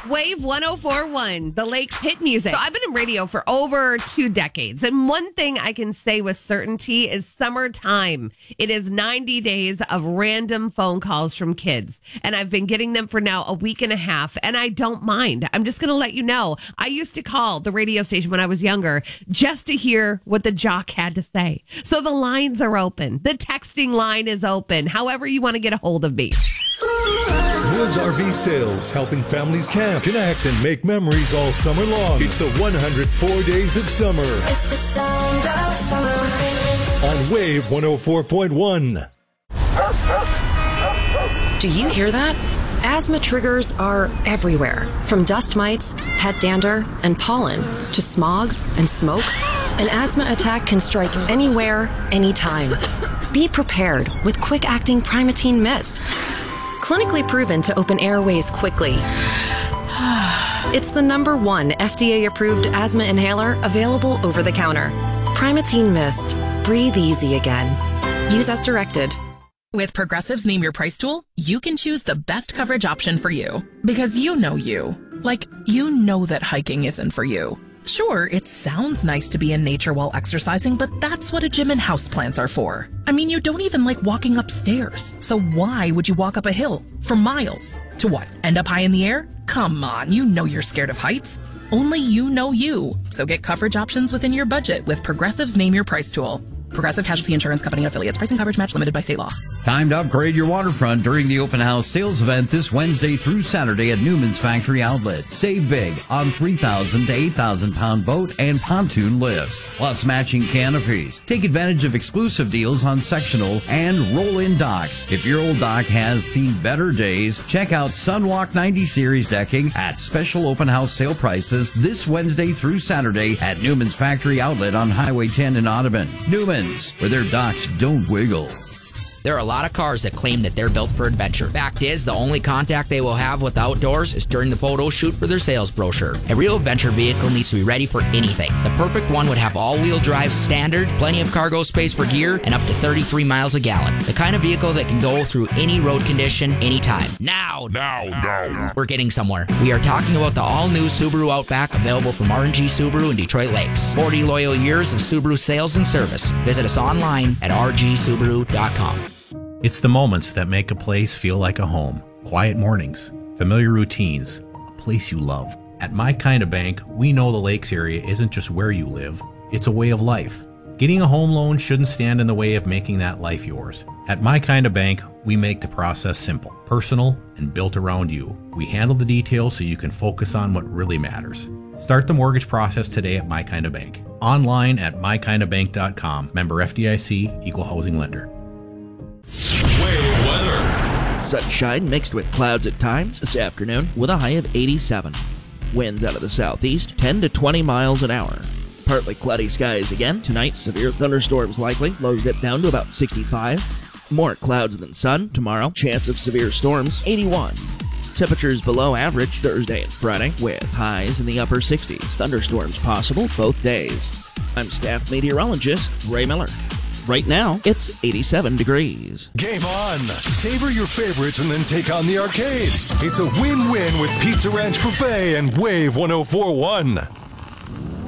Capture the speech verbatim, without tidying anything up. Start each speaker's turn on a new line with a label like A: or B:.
A: Wave one oh four point one, the Lakes hit music. So I've been in radio for over two decades. And one thing I can say with certainty is summertime. It is ninety days of random phone calls from kids. And I've been getting them for now a week and a half. And I don't mind. I'm just going to let you know. I used to call the radio station when I was younger just to hear what the jock had to say. So the lines are open. The texting line is open. However you want to get a hold of me.
B: Woods R V Sales, helping families camp, connect, and make memories all summer long. It's the one hundred four days of summer.
C: It's the sound of summer.
B: On Wave one oh four point one.
D: Do you hear that? Asthma triggers are everywhere, from dust mites, pet dander, and pollen, to smog and smoke. An asthma attack can strike anywhere, anytime. Be prepared with quick-acting Primatene Mist. Clinically proven to open airways quickly. It's the number one F D A-approved asthma inhaler available over the counter. Primatene Mist. Breathe easy again. Use as directed.
E: With Progressive's Name Your Price tool, you can choose the best coverage option for you. Because you know you. Like, you know that hiking isn't for you. Sure, it sounds nice to be in nature while exercising, but that's what a gym and houseplants are for. I mean, you don't even like walking upstairs. So why would you walk up a hill for miles? To what, end up high in the air? Come on, you know you're scared of heights. Only you know you. So get coverage options within your budget with Progressive's Name Your Price tool. Progressive Casualty Insurance Company and affiliates. Pricing coverage match limited by state law.
F: Time to upgrade your waterfront during the open house sales event this Wednesday through Saturday at Newman's Factory Outlet. Save big on three thousand to eight thousand pound boat and pontoon lifts, plus matching canopies. Take advantage of exclusive deals on sectional and roll-in docks. If your old dock has seen better days, check out Sunwalk ninety Series decking at special open house sale prices this Wednesday through Saturday at Newman's Factory Outlet on Highway ten in Audubon. Newman, where their docks don't wiggle.
G: There are a lot of cars that claim that they're built for adventure. Fact is, the only contact they will have with outdoors is during the photo shoot for their sales brochure. A real adventure vehicle needs to be ready for anything. The perfect one would have all-wheel drive standard, plenty of cargo space for gear, and up to thirty-three miles a gallon. The kind of vehicle that can go through any road condition, anytime. Now, now, now, we're getting somewhere. We are talking about the all-new Subaru Outback, available from R and G Subaru in Detroit Lakes. forty loyal years of Subaru sales and service. Visit us online at r g subaru dot com.
H: It's the moments that make a place feel like a home. Quiet mornings, familiar routines, a place you love. At My Kind of Bank, we know the Lakes area isn't just where you live, it's a way of life. Getting a home loan shouldn't stand in the way of making that life yours. At My Kind of Bank, we make the process simple, personal, and built around you. We handle the details so you can focus on what really matters. Start the mortgage process today at My Kind of Bank. Online at my kind of bank dot com. Member F D I C, Equal Housing Lender.
I: Wave weather. Sunshine mixed with clouds at times this afternoon with a high of eighty-seven. Winds out of the southeast, ten to twenty miles an hour. Partly cloudy skies again. Tonight, severe thunderstorms likely. Lows dip down to about sixty-five. More clouds than sun. Tomorrow, chance of severe storms, eighty-one. Temperatures below average Thursday and Friday with highs in the upper sixties. Thunderstorms possible both days. I'm staff meteorologist Ray Miller. Right now, it's eighty-seven degrees.
B: Game on! Savor your favorites and then take on the arcade. It's a win-win with Pizza Ranch Buffet and Wave one oh four point one.